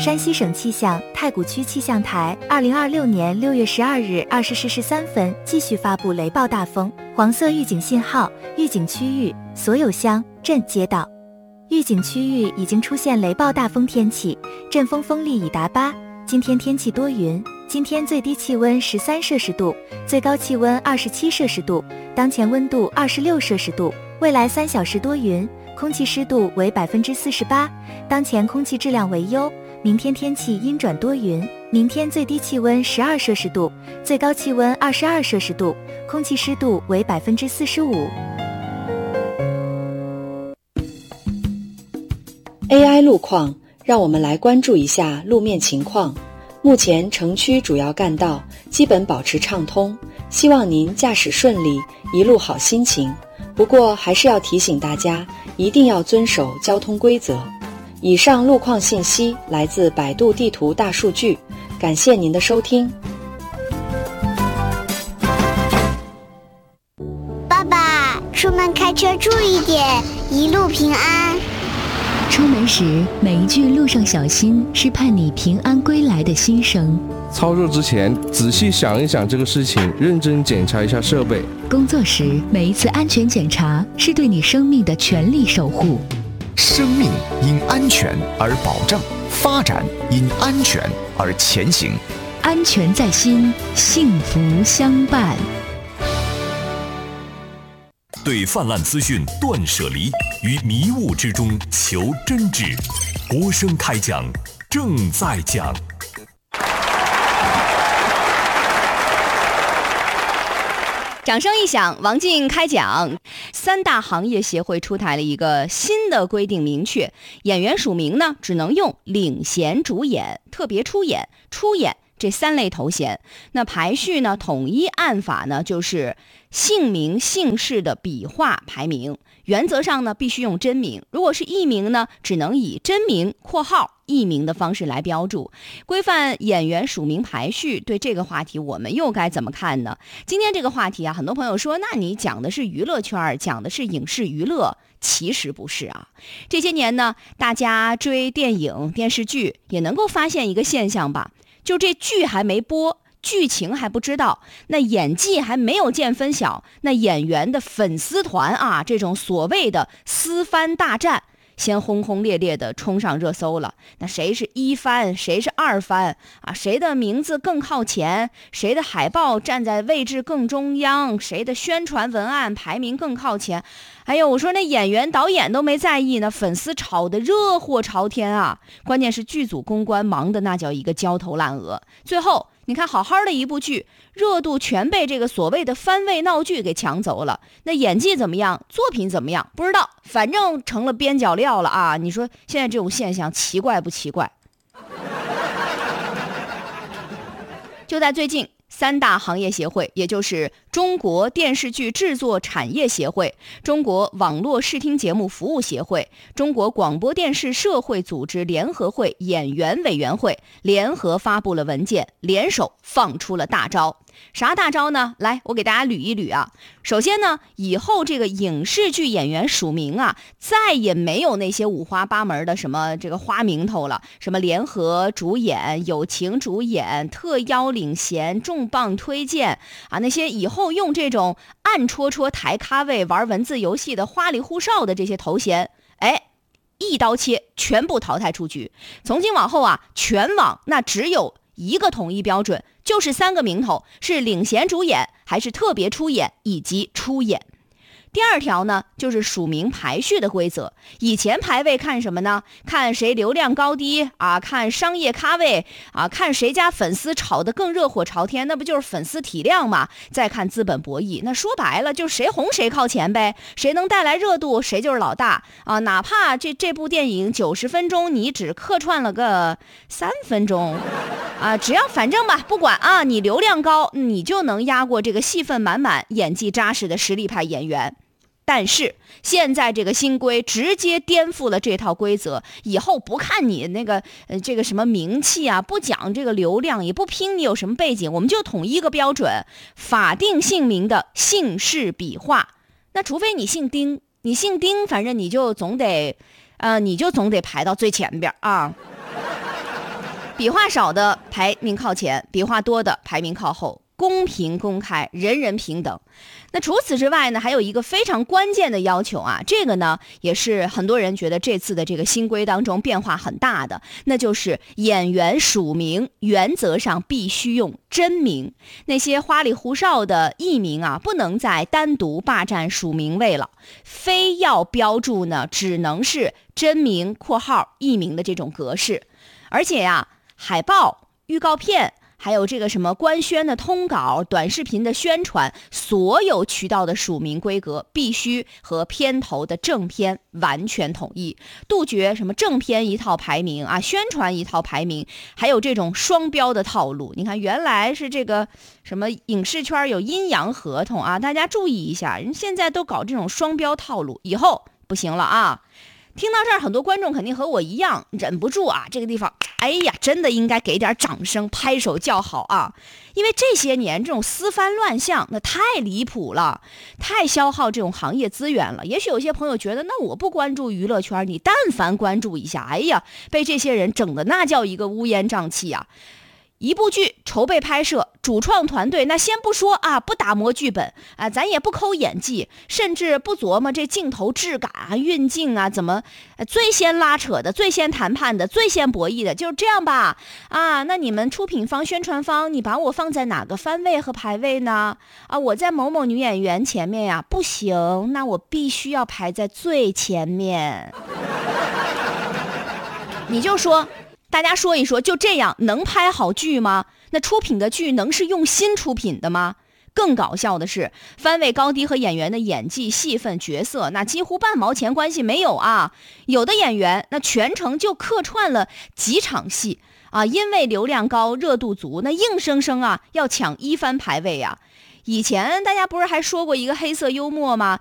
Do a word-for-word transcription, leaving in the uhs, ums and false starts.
山西省气象太谷区气象台二零二六年六月十二日二十时十三分继续发布雷暴大风黄色预警信号，预警区域所有乡镇街道。预警区域已经出现雷暴大风天气，阵风风力已达八。今天天气多云，今天最低气温十三摄氏度，最高气温二十七摄氏度，当前温度二十六摄氏度。未来三小时多云，空气湿度为百分之四十八，当前空气质量为优。明天天气阴转多云，明天最低气温十二摄氏度，最高气温二十二摄氏度，空气湿度为百分之四十五。 A I 路况，让我们来关注一下路面情况。目前城区主要干道基本保持畅通，希望您驾驶顺利，一路好心情。不过还是要提醒大家，一定要遵守交通规则。以上路况信息来自百度地图大数据，感谢您的收听。 爸爸，出门开车注意点，一路平安。 出门时每一句路上小心是盼你平安归来的心声。 操作之前仔细想一想这个事情，认真检查一下设备。 工作时每一次安全检查是对你生命的全力守护。 生命因安全而保障，发展因安全而前行。 安全在心，幸福相伴。 对泛滥资讯断舍离，于迷雾之中求真挚。国声开讲，正在讲。 掌声一响，王静开讲。三大行业协会出台了一个新的规定，明确演员署名呢只能用领衔主演、特别出演、出演这三类头衔。那排序呢统一按法呢就是姓名姓氏的笔画排名，原则上呢必须用真名，如果是艺名呢只能以真名括号艺名的方式来标注。规范演员署名排序，对这个话题我们又该怎么看呢？今天这个话题啊，很多朋友说那你讲的是娱乐圈，讲的是影视娱乐，其实不是啊。这些年呢大家追电影电视剧也能够发现一个现象吧，就这剧还没播，剧情还不知道，那演技还没有见分晓，那演员的粉丝团啊，这种所谓的私番大战先轰轰烈烈的冲上热搜了。那谁是一番，谁是二番啊？谁的名字更靠前，谁的海报站在位置更中央，谁的宣传文案排名更靠前。哎呦，我说那演员导演都没在意呢，粉丝炒得热火朝天啊！关键是剧组公关忙的那叫一个焦头烂额。最后你看好好的一部剧，热度全被这个所谓的番位闹剧给抢走了。那演技怎么样，作品怎么样不知道，反正成了边角料了啊！你说现在这种现象奇怪不奇怪？就在最近，三大行业协会，也就是中国电视剧制作产业协会、中国网络视听节目服务协会、中国广播电视社会组织联合会演员委员会联合发布了文件，联手放出了大招。啥大招呢？来，我给大家捋一捋啊。首先呢，以后这个影视剧演员署名啊，再也没有那些五花八门的什么这个花名头了，什么联合主演、友情主演、特邀领衔、重磅推荐啊，那些以后用这种暗戳戳抬咖位玩文字游戏的花里胡哨的这些头衔，哎，一刀切，全部淘汰出局。从今往后啊，全网那只有一个统一标准，就是三个名头，是领衔主演还是特别出演以及出演。第二条呢，就是署名排序的规则。以前排位看什么呢？看谁流量高低啊，看商业咖位啊，看谁家粉丝炒得更热火朝天，那不就是粉丝体量嘛？再看资本博弈，那说白了就是谁红谁靠前呗，谁能带来热度谁就是老大啊！哪怕这这部电影九十分钟你只客串了个三分钟啊，只要反正吧，不管啊，你流量高，你就能压过这个戏份满满、演技扎实的实力派演员。但是现在这个新规直接颠覆了这套规则，以后不看你那个呃这个什么名气啊，不讲这个流量，也不拼你有什么背景，我们就统一个标准，法定姓名的姓氏笔画。那除非你姓丁，你姓丁，反正你就总得呃你就总得排到最前边啊。 笔画少的排名靠前，笔画多的排名靠后，公平公开，人人平等。那除此之外呢，还有一个非常关键的要求啊，这个呢也是很多人觉得这次的这个新规当中变化很大的，那就是演员署名原则上必须用真名，那些花里胡哨的艺名啊，不能再单独霸占署名位了，非要标注呢，只能是真名括号艺名的这种格式。而且呀、啊，海报、预告片还有这个什么官宣的通稿、短视频的宣传，所有渠道的署名规格必须和片头的正片完全统一，杜绝什么正片一套排名啊，宣传一套排名，还有这种双标的套路。你看，原来是这个什么影视圈有阴阳合同啊，大家注意一下，人现在都搞这种双标套路，以后不行了啊！听到这儿，很多观众肯定和我一样忍不住啊，这个地方哎呀，真的应该给点掌声，拍手叫好啊！因为这些年这种私翻乱象那太离谱了，太消耗这种行业资源了。也许有些朋友觉得，那我不关注娱乐圈，你但凡关注一下，哎呀，被这些人整的那叫一个乌烟瘴气啊！一部剧筹备拍摄，主创团队那先不说啊，不打磨剧本啊，咱也不抠演技，甚至不琢磨这镜头质感啊、运镜啊，怎么最先拉扯的、最先谈判的、最先博弈的，就是这样吧？啊，那你们出品方、宣传方，你把我放在哪个番位和排位呢？啊，我在某某女演员前面呀，不行，那我必须要排在最前面。你就说。大家说一说，就这样能拍好剧吗？那出品的剧能是用心出品的吗？更搞笑的是，番位高低和演员的演技、戏份、角色，那几乎半毛钱关系没有啊！有的演员那全程就客串了几场戏啊，因为流量高、热度足，那硬生生啊要抢一番排位啊！以前大家不是还说过一个黑色幽默吗？